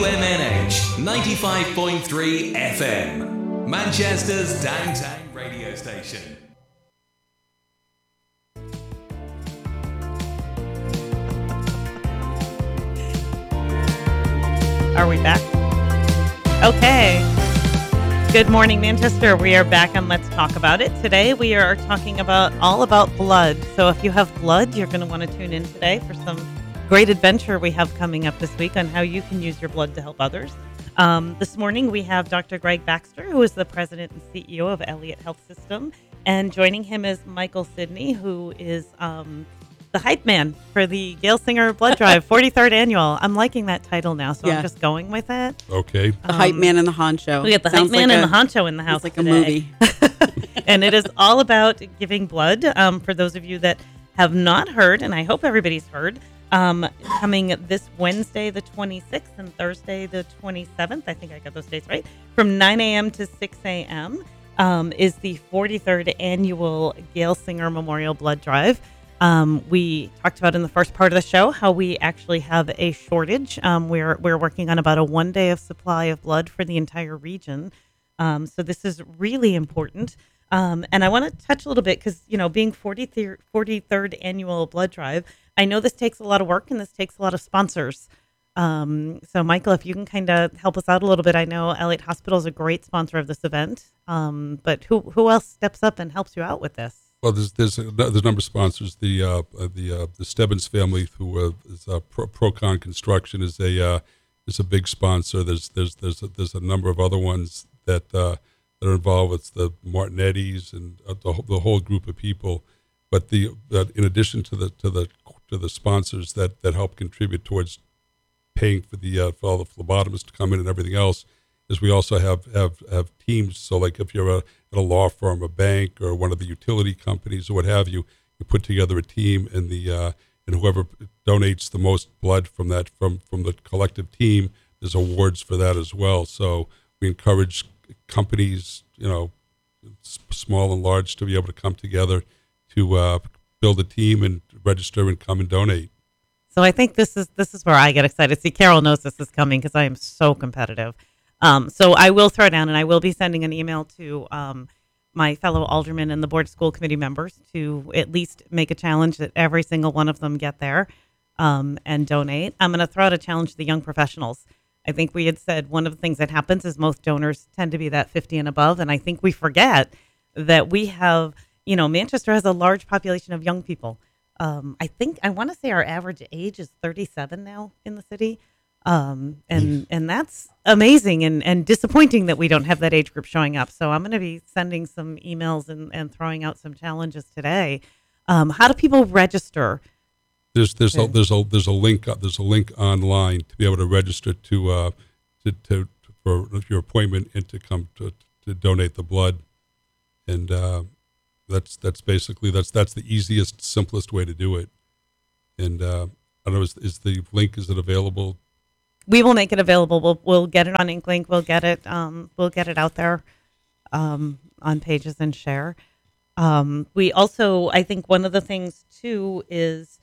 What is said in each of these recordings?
WMNH 95.3 FM, Manchester's downtown radio station. Are we back? Okay. Good morning, Manchester. We are back on Let's Talk About It. Today we are talking all about blood. So if you have blood, you're going to want to tune in today for some great adventure we have coming up this week on how you can use your blood to help others. This morning we have Dr. Greg Baxter, who is the president and CEO of Elliott Health System. And joining him is Michael Sidney, who is the hype man for the Gail Singer Blood Drive 43rd Annual. I'm liking that title now, so I'm just going with it. Okay. The hype man and the honcho. We got the hype man and the honcho in the house like today. a movie. And it is all about giving blood. For those of you that have not heard, and I hope everybody's heard, coming this Wednesday, the 26th, and Thursday, the 27th, I think I got those dates right, from 9 a.m. to 6 a.m. Is the 43rd Annual Gail Singer Memorial Blood Drive. We talked about in the first part of the show how we actually have a shortage. We're working on about a 1 day of supply of blood for the entire region. So this is really important. And I want to touch a little bit because, being 43rd Annual Blood Drive, I know this takes a lot of work and this takes a lot of sponsors. So, Michael, if you can kind of help us out a little bit. I know Elliott Hospital is a great sponsor of this event, but who else steps up and helps you out with this? Well, there's a number of sponsors. The Stebbins family, who is Procon Construction, is a big sponsor. There's a number of other ones that are involved. It's the Martinettis and the whole group of people. But in addition to the sponsors that help contribute towards paying for all the phlebotomists to come in and everything else, is we also have teams. So like if you're at a law firm, a bank, or one of the utility companies or what have you, you put together a team, and and whoever donates the most blood from the collective team, there's awards for that as well. So we encourage companies, small and large, to be able to come together to build a team and register and come and donate. So I think this is where I get excited. See, Carol knows this is coming because I am so competitive. So I will throw down, and I will be sending an email to my fellow aldermen and the board school committee members to at least make a challenge that every single one of them get there and donate. I'm going to throw out a challenge to the young professionals. I think we had said one of the things that happens is most donors tend to be that 50 and above, and I think we forget that we have, Manchester has a large population of young people. I want to say our average age is 37 now in the city. And that's amazing and disappointing that we don't have that age group showing up. So I'm going to be sending some emails and throwing out some challenges today. How do people register? There's a link online to be able to register for your appointment and to come to donate the blood, and that's the easiest, simplest way to do it. And I don't know, is it available? We will make it available. We'll get it on InkLink. We'll get it out there on Pages and Share. We also, I think one of the things too is,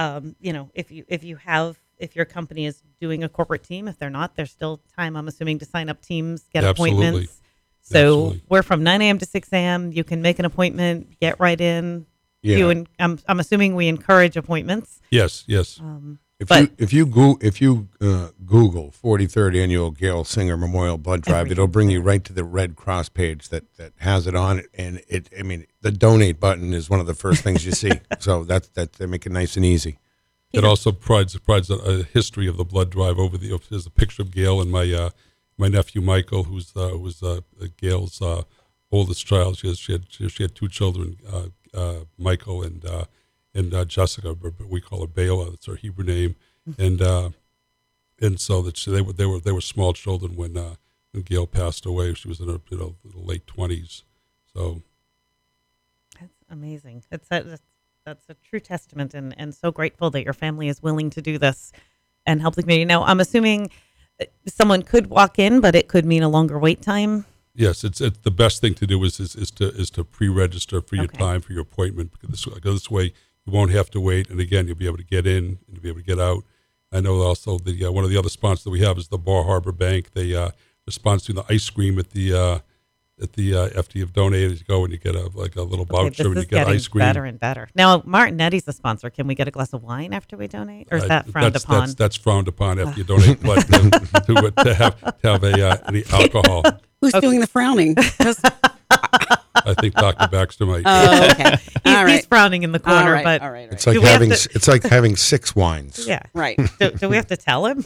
if your company is doing a corporate team, if they're not, there's still time, I'm assuming, to sign up teams, get appointments. So Absolutely. We're from 9 a.m. to 6 a.m. You can make an appointment, get right in. Yeah. I'm assuming we encourage appointments. Yes. If you Google 43rd Annual Gail Singer Memorial Blood Drive, it'll bring you right to the Red Cross page that has it on it, and the donate button is one of the first things you see. So they make it nice and easy. It also provides a history of the blood drive. There's a picture of Gail and my nephew Michael, who was Gail's oldest child. She had two children, Michael and Jessica, but we call her Bela. That's her Hebrew name, and so that they were small children when Gail passed away. She was in her late 20s. So that's amazing. That's a true testament, and so grateful that your family is willing to do this and help the community. Now, I'm assuming someone could walk in, but it could mean a longer wait time. Yes, it's the best thing to do is to pre-register for your time for your appointment, because this way you won't have to wait, and again you'll be able to get in and you'll be able to get out, I know also the one of the other sponsors that we have is the Bar Harbor Bank. They are sponsoring the ice cream at the after you've donated. You go and you get a little voucher and you get ice cream. Better and better. Now, Martinetti's a sponsor. Can we get a glass of wine after we donate, or is that frowned upon? That's frowned upon after you donate blood to have any alcohol. Who's doing the frowning? I think Dr. Baxter might. Oh, okay. He's frowning in the corner, but all right. It's like having 6 wines. Yeah, Right. Do we have to tell him?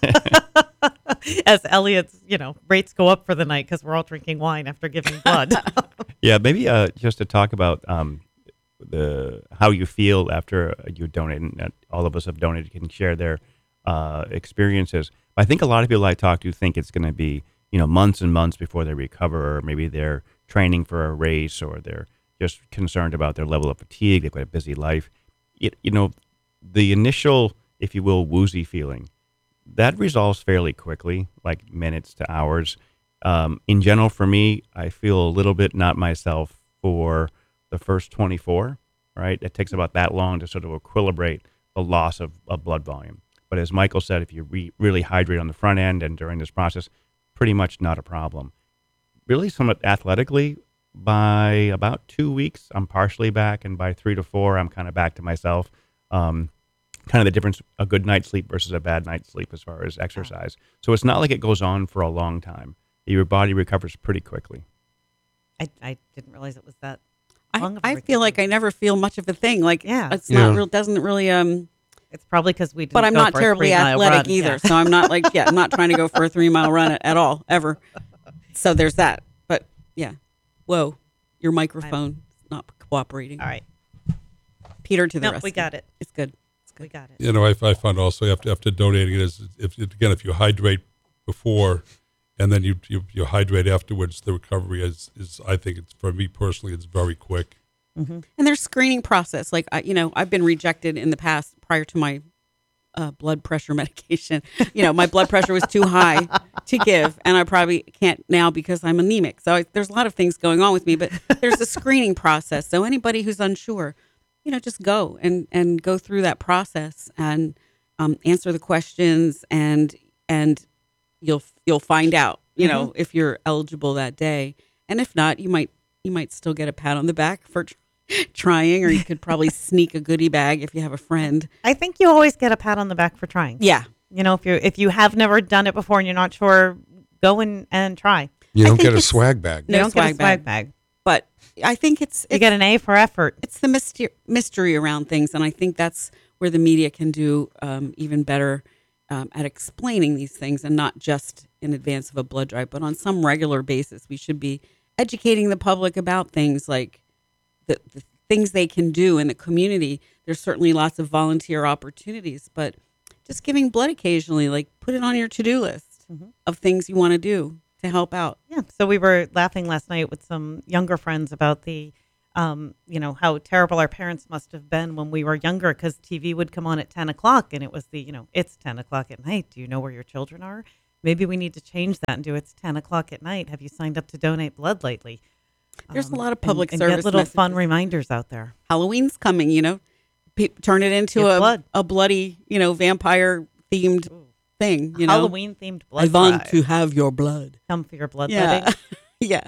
As Elliot's, rates go up for the night because we're all drinking wine after giving blood. Yeah, maybe just to talk about how you feel after you donate, and all of us have donated can share their experiences. I think a lot of people I talk to think it's going to be months and months before they recover, or maybe they're training for a race, or they're just concerned about their level of fatigue. They've got a busy life. The initial, if you will, woozy feeling, that resolves fairly quickly, like minutes to hours. In general, for me, I feel a little bit not myself for the first 24, right? It takes about that long to sort of equilibrate the loss of blood volume. But as Michael said, if you really hydrate on the front end and during this process, pretty much not a problem. Really, somewhat athletically, by about 2 weeks, I'm partially back, and by 3 to 4, I'm kind of back to myself. Kind of the difference, a good night's sleep versus a bad night's sleep as far as exercise. So it's not like it goes on for a long time. Your body recovers pretty quickly. I didn't realize it was that long. I feel like I never feel much of a thing. Like, it's Yeah. not real. Doesn't really. It's probably because we didn't. But I'm go not for a terribly 3-mile athletic run. either, Yeah. so I'm not like I'm not trying to go for a 3-mile run at all ever. So there's that. But yeah, whoa, your microphone is not cooperating. All right. Peter to the No, rescue. we got it. It's good. We got it. I found also after donating it is if you hydrate before and then you hydrate afterwards, the recovery is I think it's, for me personally, it's very quick. And there's screening process. Like I've been rejected in the past prior to my blood pressure medication. My blood pressure was too high to give, and I probably can't now because I'm anemic. So there's a lot of things going on with me, but there's a screening process. So anybody who's unsure, just go and go through that process and answer the questions, and you'll find out, if you're eligible that day. And if not, you might still get a pat on the back for trying, or you could probably sneak a goodie bag if you have a friend. I think you always get a pat on the back for trying. Yeah. If you have never done it before and you're not sure, go and try. You don't think get a it's- swag bag. You don't get a swag bag. But I think You get an A for effort. it's the mystery around things, and I think that's where the media can do even better at explaining these things, and not just in advance of a blood drive, but on some regular basis. We should be educating the public about things like the things they can do in the community. There's certainly lots of volunteer opportunities, but just giving blood occasionally, like put it on your to-do list of things you want to do to help out. Yeah. So we were laughing last night with some younger friends about the, how terrible our parents must have been when we were younger, because TV would come on at 10 o'clock and it was it's 10 o'clock at night. Do you know where your children are? Maybe we need to change that and do it's 10 o'clock at night. Have you signed up to donate blood lately? There's a lot of public and service get little fun messages. reminders out there. Halloween's coming, turn it into Give blood. a bloody, vampire themed thing. Halloween themed blood I want drive. to have your blood. Come for your blood Yeah, yeah,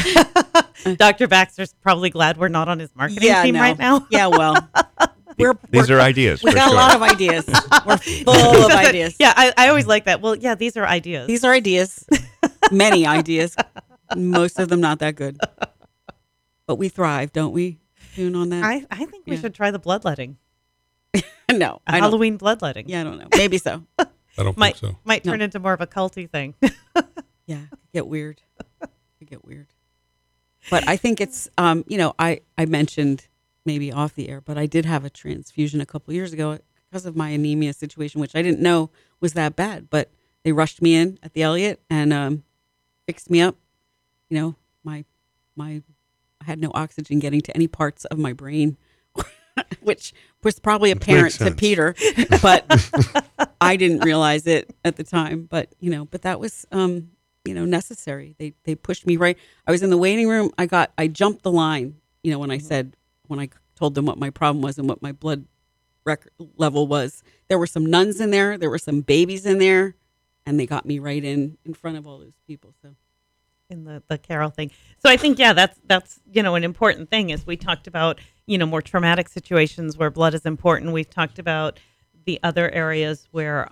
Dr. Baxter's probably glad we're not on his marketing team right now. Yeah, well, These are ideas. we for got sure. a lot of ideas. We're full of ideas. Yeah, I always like that. Well, yeah, these are ideas. These are ideas. Many ideas. Most of them not that good. But we thrive, don't we? Tune on that. I think we Yeah. should try the bloodletting. No, A Halloween bloodletting. Yeah, I don't know. Maybe so. I don't Might think so. might turn into more of a culty thing. Yeah, get weird. It get weird. But I think it's I mentioned maybe off the air, but I did have a transfusion a couple years ago because of my anemia situation, which I didn't know was that bad. But they rushed me in at the Elliott and fixed me up. My I had no oxygen getting to any parts of my brain, which was probably apparent Makes to sense. Peter, but I didn't realize it at the time. But that was necessary. They pushed me right. I was in the waiting room. I jumped the line. When I told them what my problem was and what my blood level was there were some nuns in there, there were some babies in there, and they got me right in front of all those people. So in the Carol thing. So I think, yeah, that's an important thing is we talked about, more traumatic situations where blood is important. We've talked about the other areas where,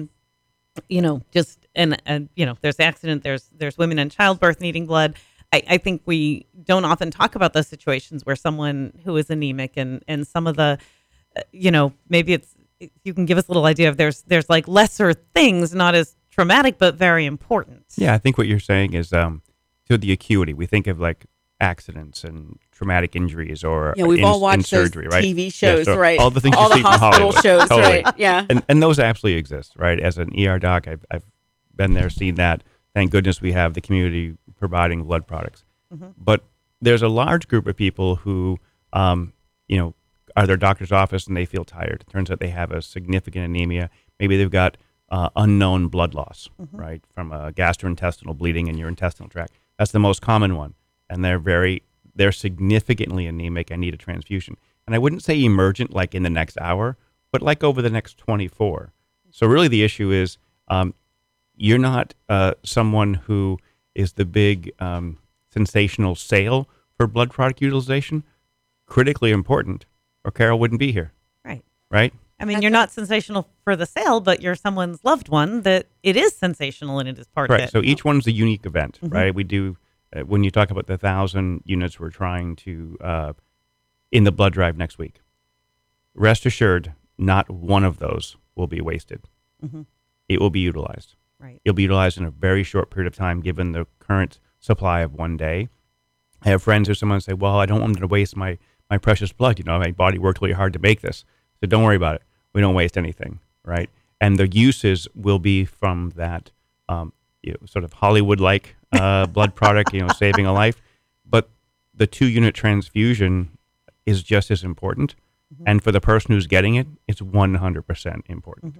just, and there's accident, there's women in childbirth needing blood. I think we don't often talk about those situations where someone who is anemic and some of the, maybe you can give us a little idea of there's like lesser things, not as traumatic, but very important. Yeah, I think what you're saying is to the acuity. We think of like accidents and traumatic injuries or we've all watched surgery, those right? TV shows, so right? All the things all you the see from hospital Hollywood. shows, Totally. right? Yeah, and those absolutely exist, right? As an ER doc, I've been there, seen that. Thank goodness we have the community providing blood products. Mm-hmm. But there's a large group of people who, are their doctor's office and they feel tired. It turns out they have a significant anemia. Maybe they've got unknown blood loss, right, from a gastrointestinal bleeding in your intestinal tract. That's the most common one, and they're significantly anemic and need a transfusion. And I wouldn't say emergent like in the next hour, but like over the next 24. So really the issue is you're not someone who is the big sensational sale for blood product utilization. Critically important, or Carol wouldn't be here. Right? I mean, you're not sensational for the sale, but you're someone's loved one that it is sensational and it is part of it. So each one's a unique event, right? We do, when you talk about the 1,000 units we're trying to, in the blood drive next week, rest assured, not one of those will be wasted. It will be utilized. Right. It'll be utilized in a very short period of time, given the current supply of one day. I have friends or someone say, well, I don't want to waste my precious blood. My body worked really hard to make this. So don't worry about it. We don't waste anything, right? And the uses will be from that sort of Hollywood-like blood product, saving a life. But the 2-unit transfusion is just as important. And for the person who's getting it, it's 100% important.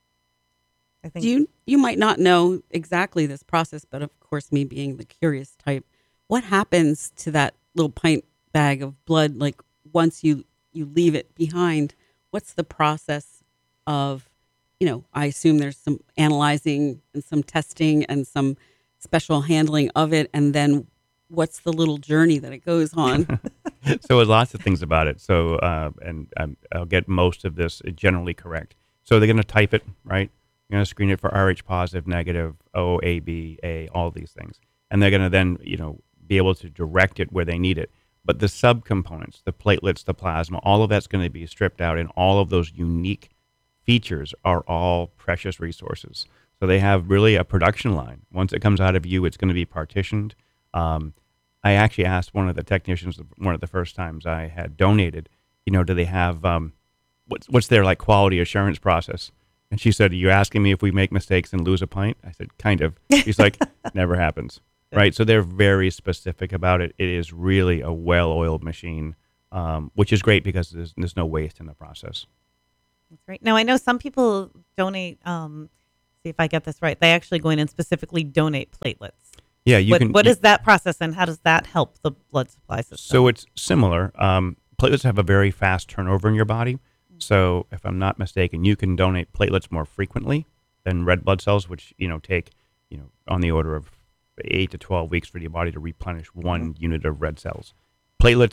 I think you might not know exactly this process, but of course, me being the curious type, what happens to that little pint bag of blood? Like once you leave it behind, what's the process of, I assume there's some analyzing and some testing and some special handling of it. And then what's the little journey that it goes on? So there's lots of things about it. So, I'll get most of this generally correct. So they're going to type it, right? You're going to screen it for Rh positive, negative, O, A, B, A, all these things. And they're going to then, be able to direct it where they need it. But the subcomponents, the platelets, the plasma, all of that's going to be stripped out, and all of those unique features are all precious resources. So they have really a production line. Once it comes out of you, it's going to be partitioned. I actually asked one of the technicians, one of the first times I had donated, do they have, what's their like quality assurance process? And she said, are you asking me if we make mistakes and lose a pint? I said, kind of. She's like, never happens. Right. So they're very specific about it. It is really a well-oiled machine, which is great because there's no waste in the process. That's right. Now, I know some people donate, see if I get this right, they actually go in and specifically donate platelets. Yeah. What is that process and how does that help the blood supply system? So it's similar. Platelets have a very fast turnover in your body. So if I'm not mistaken, you can donate platelets more frequently than red blood cells, which, take, on the order of 8 to 12 weeks for your body to replenish 1 unit of red cells. Platelets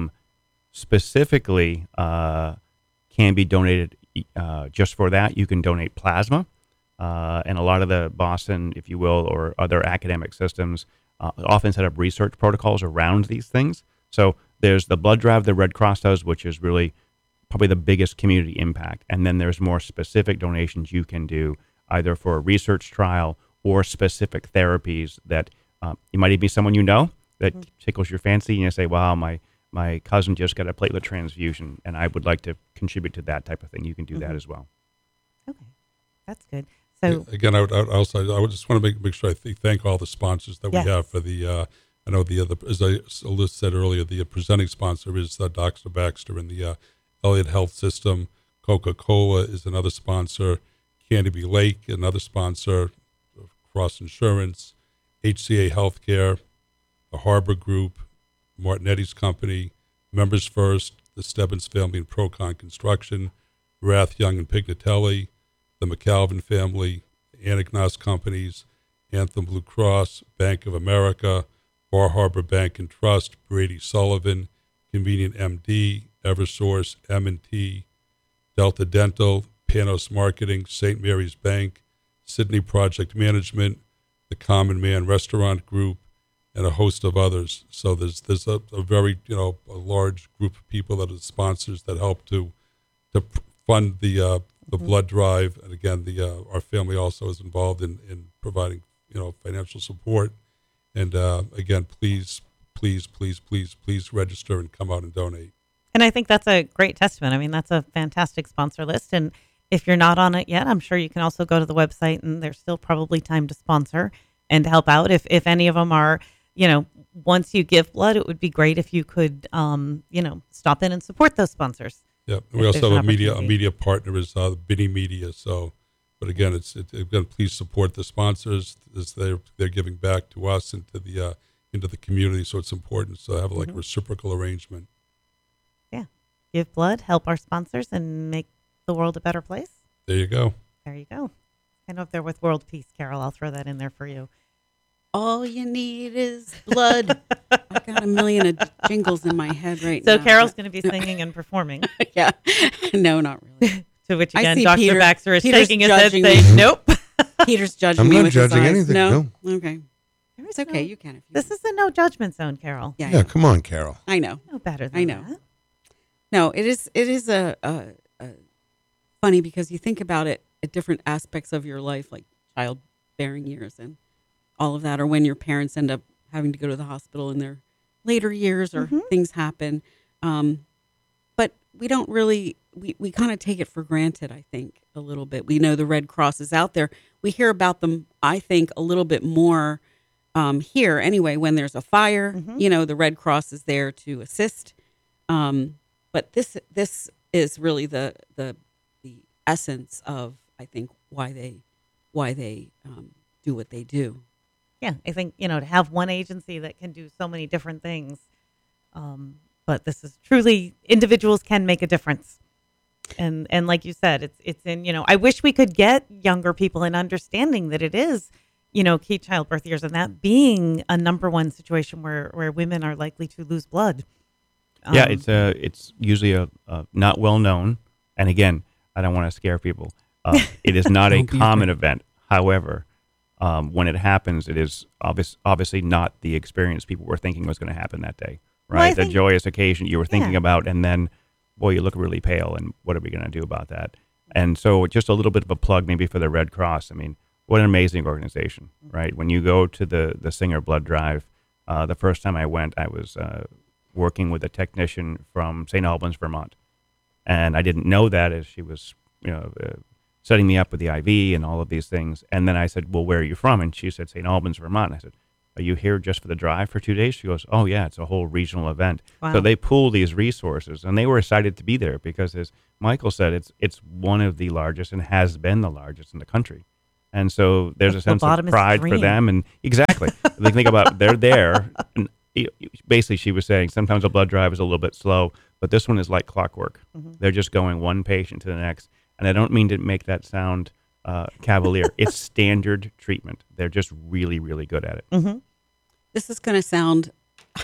specifically can be donated just for that. You can donate plasma, and a lot of the Boston, if you will, or other academic systems often set up research protocols around these things. So there's the blood drive the Red Cross does, which is really probably the biggest community impact. And then there's more specific donations you can do either for a research trial or specific therapies that you might even be someone that tickles your fancy, and you say, wow, my cousin just got a platelet transfusion, and I would like to contribute to that type of thing. You can do that as well. Okay, that's good. So again, I would just want to make sure I thank all the sponsors that we have for the, I know the other, as I said earlier, the presenting sponsor is Dr. Baxter and the Elliott Health System. Coca-Cola is another sponsor. Canterbury Lake, another sponsor. Cross Insurance, HCA Healthcare, the Harbor Group, Martinetti's Company, Members First, the Stebbins Family and Procon Construction, Rath Young and Pignatelli, the McAlvin family, Anagnos Companies, Anthem Blue Cross, Bank of America, Bar Harbor Bank and Trust, Brady Sullivan, Convenient MD, Eversource, M&T, Delta Dental, Panos Marketing, St. Mary's Bank, Sydney Project Management, the Common Man Restaurant Group, and a host of others. So there's a very, a large group of people that are sponsors that help to fund the blood drive. And again, our family also is involved in providing financial support. And again, please register and come out and donate. And I think that's a great testament. I mean, that's a fantastic sponsor list. And if you're not on it yet, I'm sure you can also go to the website, and there's still probably time to sponsor and to help out. If any of them are, once you give blood, it would be great if you could, stop in and support those sponsors. Yeah, we also have a media partner is Binny Media. So, but again, again, please support the sponsors as they're giving back to us and to the into the community. So it's important to have a reciprocal arrangement. Yeah, give blood, help our sponsors, and make the world a better place. There you go. There you go. I know if they're with World Peace, Carol, I'll throw that in there for you. All you need is blood. I got a million of jingles in my head right now. So Carol's going to be singing and performing. Yeah. No, not really. To which, again, see Dr. Baxter is Peter's shaking his head judging saying, me. nope. Peter's judging I'm me not with judging his eyes. anything. No. Okay. It's okay. You can if you This is a no judgment zone, Carol. Yeah, come on, Carol. I know. No better than I know. that. No, it is a funny because you think about it at different aspects of your life, like childbearing years and all of that, or when your parents end up having to go to the hospital in their later years or things happen. But we don't really, we kind of take it for granted, I think, a little bit. We know the Red Cross is out there. We hear about them, I think, a little bit more here anyway. When there's a fire, the Red Cross is there to assist. But this is really the essence of, I think, why they do what they do. Yeah, I think, to have one agency that can do so many different things. But this is truly, individuals can make a difference. And like you said, it's in, I wish we could get younger people in understanding that it is, key childbirth years, and that being a number one situation where women are likely to lose blood. Yeah, it's usually a not well known, and again, I don't want to scare people. It is not a common event. However, when it happens, it is obviously not the experience people were thinking was going to happen that day, right? Well, the joyous occasion you were thinking about, and then, boy, you look really pale, and what are we going to do about that? And so just a little bit of a plug maybe for the Red Cross. I mean, what an amazing organization, right? When you go to the Singer Blood Drive, the first time I went, I was working with a technician from St. Albans, Vermont. And I didn't know that as she was, setting me up with the IV and all of these things. And then I said, well, where are you from? And she said, St. Albans, Vermont. And I said, are you here just for the drive for 2 days? She goes, oh, yeah, it's a whole regional event. Wow. So they pool these resources, and they were excited to be there because, as Michael said, it's one of the largest and has been the largest in the country. And so there's a sense of pride for them. And exactly. They think about they're there. And basically, she was saying sometimes a blood drive is a little bit slow, but this one is like clockwork. They're just going one patient to the next. And I don't mean to make that sound cavalier. It's standard treatment. They're just really, really good at it. This is going to sound.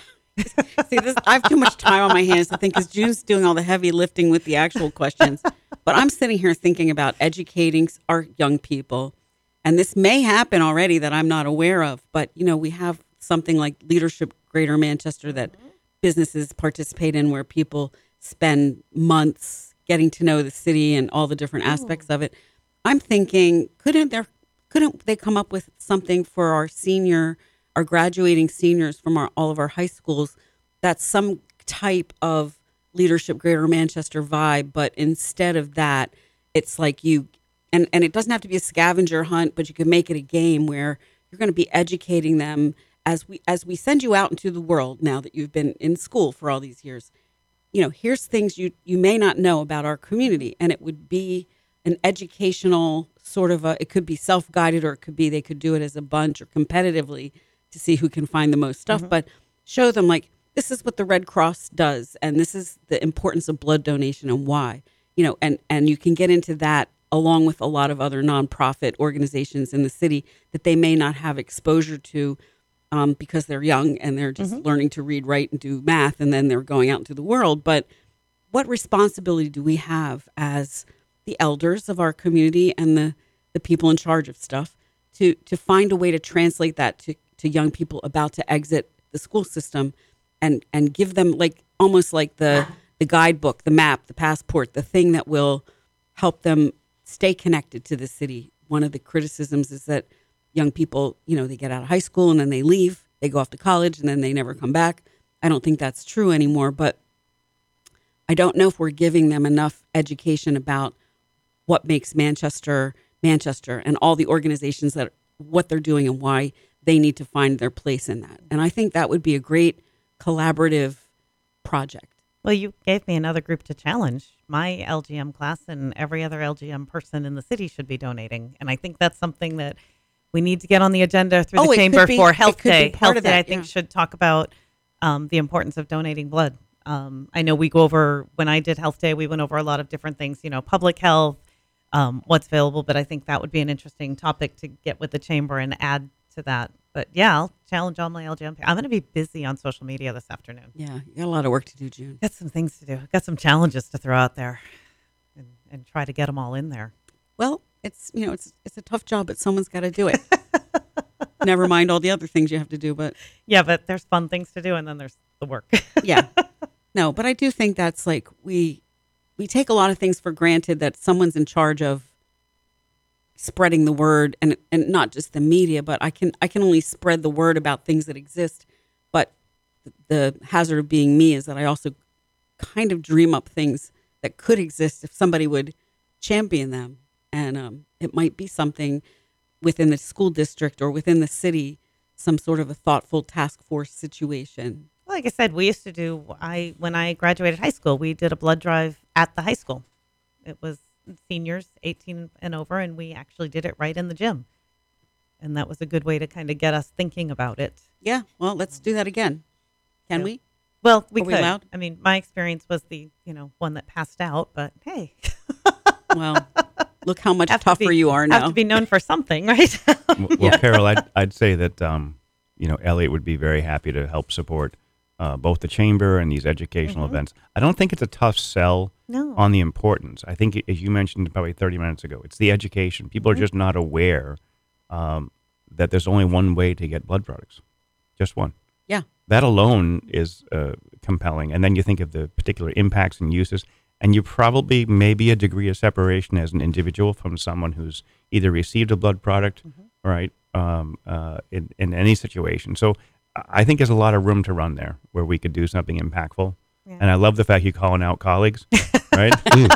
See, I have too much time on my hands to think because June's doing all the heavy lifting with the actual questions. But I'm sitting here thinking about educating our young people. And this may happen already that I'm not aware of. But, we have something like Leadership Greater Manchester that businesses participate in where people spend months getting to know the city and all the different aspects of it. I'm thinking, couldn't they come up with something for our graduating seniors from all of our high schools that's some type of Leadership Greater Manchester vibe, but instead of that, it's like and it doesn't have to be a scavenger hunt, but you can make it a game where you're going to be educating them as we send you out into the world now that you've been in school for all these years. Here's things you may not know about our community, and it would be an educational sort of it could be self-guided, or it could be they could do it as a bunch or competitively to see who can find the most stuff, but show them like, this is what the Red Cross does, and this is the importance of blood donation and why. and you can get into that along with a lot of other nonprofit organizations in the city that they may not have exposure to because they're young and they're just learning to read, write, and do math, and then they're going out into the world. But what responsibility do we have as the elders of our community and the people in charge of stuff to find a way to translate that to young people about to exit the school system and give them almost like the guidebook, the map, the passport, the thing that will help them stay connected to the city. One of the criticisms is that young people, they get out of high school and then they leave, they go off to college and then they never come back. I don't think that's true anymore, but I don't know if we're giving them enough education about what makes Manchester, and all the organizations what they're doing and why they need to find their place in that. And I think that would be a great collaborative project. Well, you gave me another group to challenge. My LGM class and every other LGM person in the city should be donating. And I think that's something that we need to get on the agenda through the chamber for Health Day. Health Day, I think, should talk about the importance of donating blood. I know we go over, when I did Health Day, we went over a lot of different things, public health, what's available. But I think that would be an interesting topic to get with the chamber and add to that. But yeah, I'll challenge all my LGM. I'm going to be busy on social media this afternoon. Yeah, you got a lot of work to do, June. Got some things to do. Got some challenges to throw out there, and try to get them all in there. Well, it's a tough job, but someone's got to do it. Never mind all the other things you have to do, but yeah, but there's fun things to do, and then there's the work. Yeah, no, but I do think that's we take a lot of things for granted that someone's in charge of spreading the word, and not just the media, but I can only spread the word about things that exist. But the hazard of being me is that I also kind of dream up things that could exist if somebody would champion them. And it might be something within the school district or within the city, some sort of a thoughtful task force situation. Like I said, we used to do, when I graduated high school, we did a blood drive at the high school. It was seniors 18 and over, and we actually did it right in the gym. And that was a good way to kind of get us thinking about it. Yeah, well, let's do that again. Can we? Well, we Are could. we allowed? I mean, my experience was the, one that passed out, but hey. Well, look how much tougher you are now. Have to be known for something, right? Well, Carol, I'd say that, Elliot would be very happy to help support both the chamber and these educational events. I don't think it's a tough sell on the importance. I think, as you mentioned probably 30 minutes ago, it's the education. People are just not aware that there's only one way to get blood products, just one. Yeah. That alone is compelling. And then you think of the particular impacts and uses, and you probably maybe a degree of separation as an individual from someone who's either received a blood product, right, in any situation. So I think there's a lot of room to run there where we could do something impactful. Yeah. And I love the fact you're calling out colleagues, right?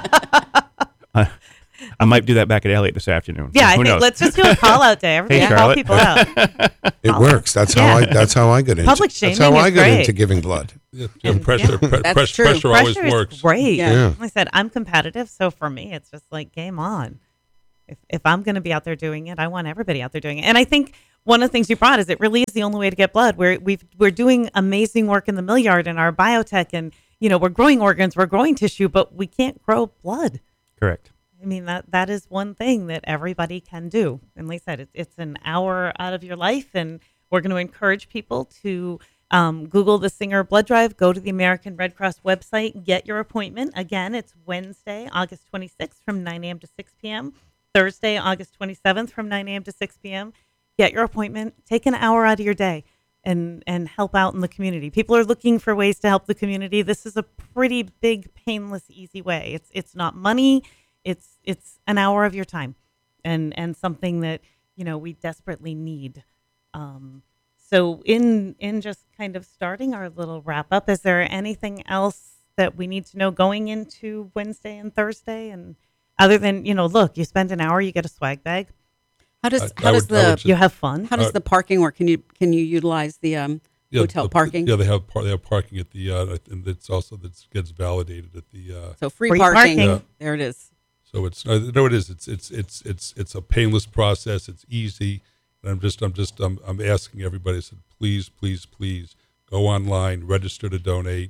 I might do that back at Elliot this afternoon. Yeah, I think let's just do a call out day. Everybody call people out. It works. That's how I get into public shaming. That's how I got great. into giving blood. Yeah, pressure always works. Is great. Yeah. Like I said, I'm competitive, so for me, it's just like game on. If I'm going to be out there doing it, I want everybody out there doing it. And I think one of the things you brought is it really is the only way to get blood. We're doing amazing work in the mill yard and our biotech, and we're growing organs, we're growing tissue, but we can't grow blood. Correct. I mean, that is one thing that everybody can do. And like I said, it's an hour out of your life, and we're going to encourage people to Google the Singer Blood Drive, go to the American Red Cross website, get your appointment. Again, it's Wednesday, August 26th from 9 a.m. to 6 p.m., Thursday, August 27th from 9 a.m. to 6 p.m. Get your appointment, take an hour out of your day and help out in the community. People are looking for ways to help the community. This is a pretty big, painless, easy way. It's not money. It's an hour of your time and something that, we desperately need. So in just kind of starting our little wrap up, is there anything else that we need to know going into Wednesday and Thursday? And other than, look, you spend an hour, you get a swag bag. You have fun? How does the parking work? Can you utilize the hotel parking? Yeah, they have parking at the and it's also that gets validated at the so free parking. Yeah. There it is. So it's it's a painless process. It's easy, and I'm asking everybody. I said, please go online, register to donate,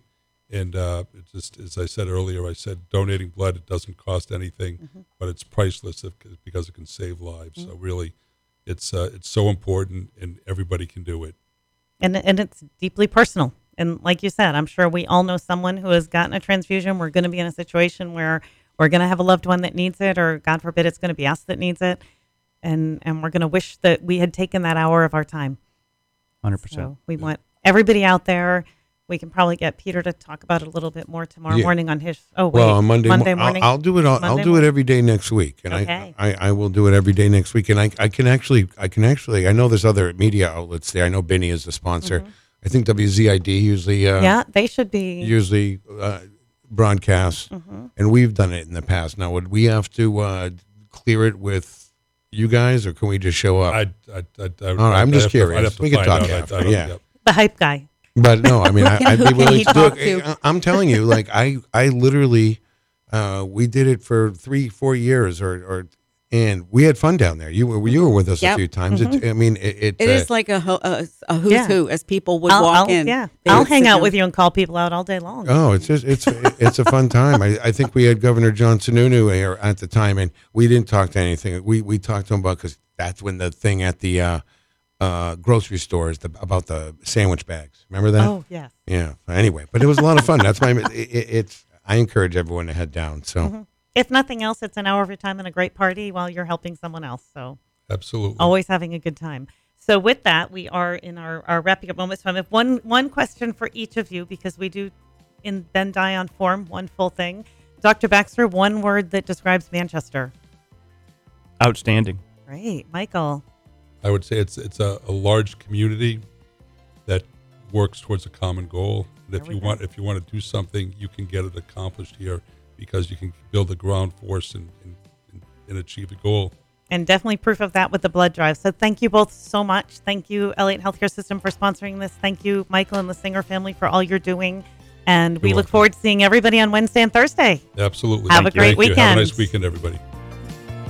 And it just, as I said earlier, I said donating blood, it doesn't cost anything, but it's priceless because it can save lives. So really, it's so important, and everybody can do it. And it's deeply personal. And like you said, I'm sure we all know someone who has gotten a transfusion. We're going to be in a situation where we're going to have a loved one that needs it, or God forbid, it's going to be us that needs it. And we're going to wish that we had taken that hour of our time. 100%. So we want everybody out there. We can probably get Peter to talk about it a little bit more tomorrow morning on his. On Monday morning. I'll do it. I'll do it every day next week, and Okay. I will do it every day next week. And I can actually. I know there's other media outlets there. I know Benny is the sponsor. I think WZID usually. They should be broadcast, and we've done it in the past. Now, would we have to clear it with you guys, or can we just show up? All right, I'm just curious. We can talk after. Yeah. the hype guy. But no, I mean, I'd be willing He to do talked it. to- I'm telling you, like I literally, we did it for 3-4 years, and we had fun down there. You were with us a Yep. few times. It is like a who's who, as people would walk in. Yeah, They I'll would hang sit out down. with you and call people out all day long. Oh, it's just it's a fun time. I think we had Governor John Sununu here at the time, and we didn't talk to anything. We talked to him about, because that's when the thing at the grocery stores about the sandwich bags. Remember that? Oh, yes. Yeah. Anyway, but it was a lot of fun. That's why I encourage everyone to head down. So If nothing else, it's an hour of your time and a great party while you're helping someone else. So Absolutely. always having a good time. So with that, we are in our wrapping up moments. So I have one question for each of you, because we do in then die on form, one full thing. Dr. Baxter, one word that describes Manchester. Outstanding. Great. Michael. I would say it's a large community that works towards a common goal. And if There you we want to do something, you can get it accomplished here, because you can build a ground force and achieve the goal. And definitely proof of that with the blood drive. So thank you both so much. Thank you, Elliott Healthcare System, for sponsoring this. Thank you, Michael and the Singer family, for all you're doing. And we You're look welcome. forward to seeing everybody on Wednesday and Thursday. Absolutely. Have a great Thank you. Have weekend. a nice weekend, everybody.